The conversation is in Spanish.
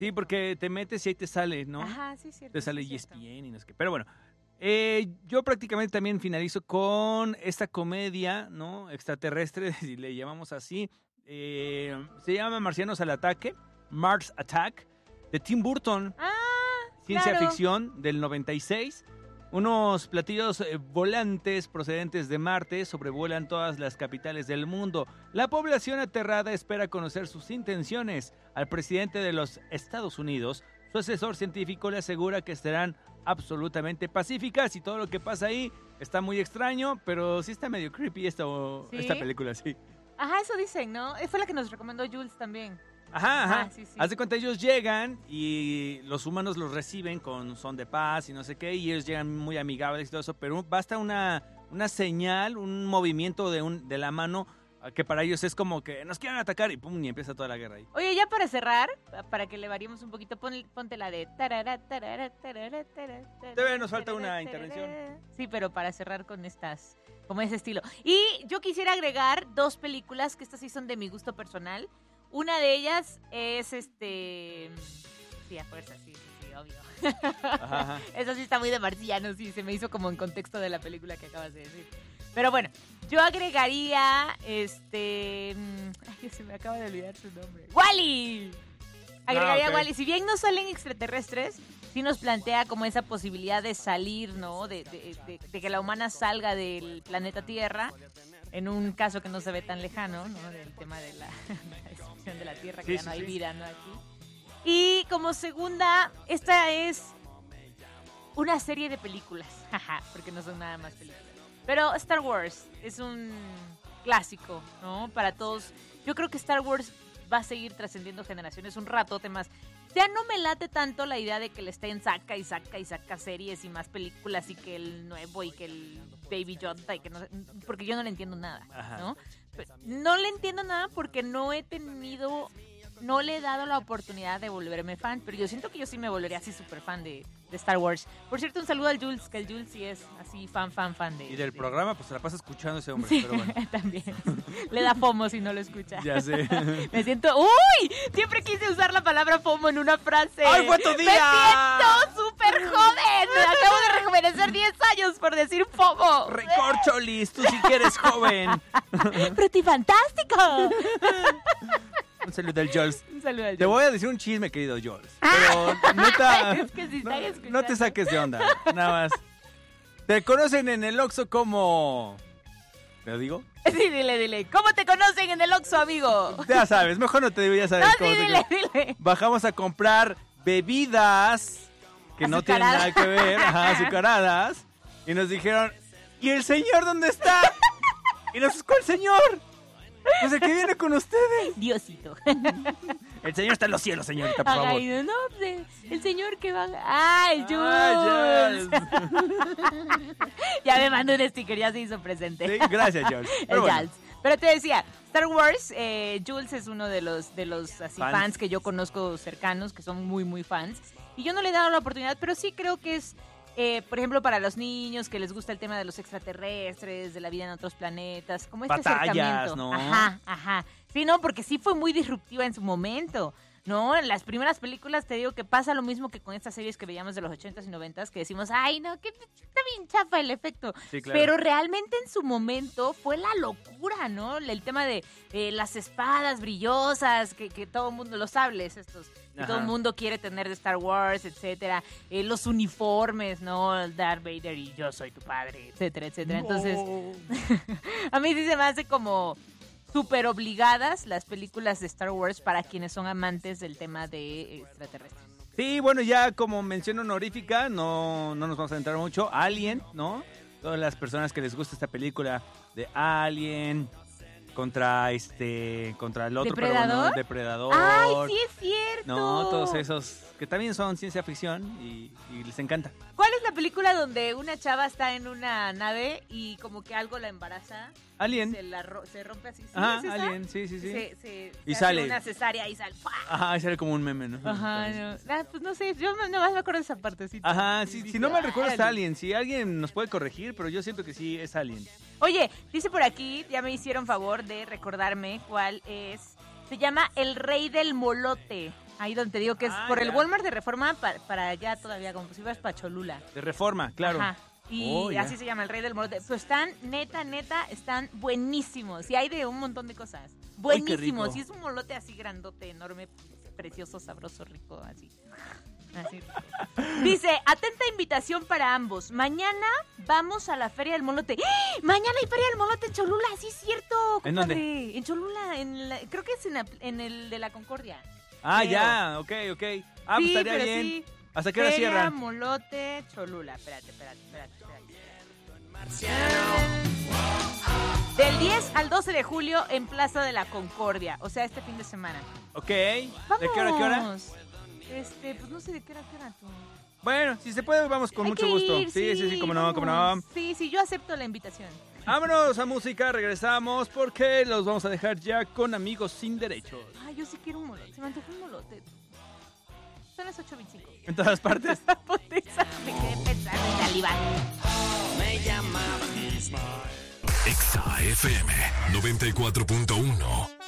Sí, porque te metes y ahí te sale, ¿no? Ajá, sí, cierto. Te sale sí, cierto. ESPN y no sé qué. Pero bueno, yo prácticamente también finalizo con esta comedia, ¿no? Extraterrestre, si le llamamos así. Se llama Marcianos al Ataque, Mars Attack, de Tim Burton. Ah, Ciencia claro. ficción del 96. Unos platillos volantes procedentes de Marte sobrevuelan todas las capitales del mundo. La población aterrada espera conocer sus intenciones. Al presidente de los Estados Unidos, su asesor científico le asegura que estarán absolutamente pacíficas y todo lo que pasa ahí está muy extraño, pero sí está medio creepy esta película, sí. Ajá, eso dicen, ¿no? Fue la que nos recomendó Jules también. Ajá. Sí. Haz de cuenta, ellos llegan y los humanos los reciben con son de paz y no sé qué, y ellos llegan muy amigables y todo eso, pero basta una señal, un movimiento de la mano que para ellos es como que nos quieren atacar y pum, y empieza toda la guerra ahí. Oye, ya para cerrar, para que le variemos un poquito, ponte la de... Todavía nos falta una intervención. Sí, pero para cerrar con estas, como ese estilo. Y yo quisiera agregar 2 películas que estas sí son de mi gusto personal. Una de ellas es Sí, a fuerza, sí, obvio. Ajá. Eso sí está muy de marcianos, sí, se me hizo como en contexto de la película que acabas de decir. Pero bueno, yo agregaría, Ay, se me acaba de olvidar su nombre. ¡Wall-E! Agregaría ok. Wall-E. Si bien no salen extraterrestres, sí nos plantea como esa posibilidad de salir, ¿no? De que la humana salga del planeta Tierra. En un caso que no se ve tan lejano, ¿no? Del tema de la destrucción de la Tierra, que ya no hay vida, ¿no? Aquí. Y como segunda, esta es una serie de películas. Jaja, porque no son nada más películas. Pero Star Wars es un clásico, ¿no? Para todos. Yo creo que Star Wars va a seguir trascendiendo generaciones un ratote más. Ya no me late tanto la idea de que le estén saca series y más películas y que el nuevo y que el Baby Yoda y que no sé, porque yo no le entiendo nada, ¿no? No le entiendo nada porque no le he dado la oportunidad de volverme fan, pero yo siento que yo sí me volvería así súper fan de Star Wars. Por cierto, un saludo al Jules, que el Jules sí es así fan de... Y del programa, pues se la pasa escuchando ese hombre, Sí, pero bueno. también. Le da FOMO si no lo escucha. Ya sé. Me siento... ¡Uy! Siempre quise usar la palabra FOMO en una frase. ¡Ay, fue tu día! ¡Me siento súper joven! Me acabo de rejuvenecer 10 años por decir FOMO. Recorcholis, tú sí que eres joven. ¡Frutifantástico! Un saludo al Jules. Un saludo al Te voy a decir un chisme, querido Jules. Pero neta, Es que si están escuchando. no te saques de onda, nada más. Te conocen en el Oxxo como... ¿Te lo digo? Sí, dile. ¿Cómo te conocen en el Oxxo, amigo? Ya sabes, mejor no te digo, ya sabes No, cómo sí, te dile. Bajamos a comprar bebidas que no tienen nada que ver, azucaradas. Y nos dijeron, ¿y el señor dónde está? Y nosotros, ¿cuál señor? Pues el que viene con ustedes. Diosito. El señor está en los cielos, señorita, por favor. Ay, no, el señor que va... ¡Ah, el Jules! Ya me mandó un sticker, ya se hizo presente. Sí, gracias, Jules. El Jules. Pero te decía, Star Wars, Jules es uno de los así, fans que yo conozco cercanos, que son muy, muy fans. Y yo no le he dado la oportunidad, pero sí creo que es... por ejemplo, para los niños que les gusta el tema de los extraterrestres, de la vida en otros planetas, como este acercamiento. ¿No? Ajá. Sí, no, porque sí fue muy disruptiva en su momento, ¿no? En las primeras películas te digo que pasa lo mismo que con estas series que veíamos de los 80s y 90s, que decimos, ay, no, que está bien chafa el efecto. Sí, claro. Pero realmente en su momento fue la locura, ¿no? El tema de las espadas brillosas, que todo el mundo, los sables estos, que todo el mundo quiere tener de Star Wars, etcétera. Los uniformes, ¿no? Darth Vader y yo soy tu padre, etcétera. Entonces, a mí sí se me hace como súper obligadas las películas de Star Wars para quienes son amantes del tema de extraterrestres. Sí, bueno, ya como mención honorífica, no nos vamos a entrar mucho. Alien, ¿no? Todas las personas que les gusta esta película de Alien contra el otro, ¿Depredador? pero bueno, Depredador. ¡Ay, sí es cierto! No, todos esos que también son ciencia ficción y les encanta. ¿Cuál es la película donde una chava está en una nave y como que algo la embaraza? Alien. Se rompe así. ¿Sí Ajá, es esa? Alien, sí. Se Y hace sale. una cesárea y sale. ¡Fua! Ajá, sale como un meme, ¿no? Ajá, no. Pues no sé, yo nomás me acuerdo de esa partecita. Ajá, sí, si no me recuerdo es Alien. Alien. Si alguien nos puede corregir, pero yo siento que sí es Alien. Oye, dice por aquí, ya me hicieron favor de recordarme cuál es. Se llama El Rey del Molote. Ahí donde te digo que es por el Walmart de Reforma para allá todavía, como si ibas para Cholula. De Reforma, claro. Ajá. Y así se llama, el Rey del Molote. Pues están, neta, están buenísimos. Y hay de un montón de cosas. Buenísimos. Y es un molote así grandote, enorme, precioso, sabroso, rico, así. Dice, atenta invitación para ambos. Mañana vamos a la Feria del Molote. ¡Ah! Mañana hay Feria del Molote en Cholula, sí es cierto. Compadre. ¿En dónde? En Cholula, creo que es en el de la Concordia. Ah, creo. Ya, ok. Ah, sí, pues estaría pero bien. Sí. ¿Hasta qué hora Feria cierra? Molote, Cholula. Espérate. Del 10 al 12 de julio en Plaza de la Concordia. O sea, este fin de semana. Ok. ¡Vamos! ¿De qué hora a qué hora? Pues no sé de qué hora tú. Bueno, si se puede, vamos con Hay mucho que gusto. ir, Sí, cómo no. Sí, yo acepto la invitación. Vámonos a música, regresamos porque los vamos a dejar ya con Amigos Sin Derechos. Ay, yo sí quiero un molote. Se me antojó un molote. Son las 8:25. En todas partes. Potenza, me quedé pensando en salivar. Me llama Exa FM 94.1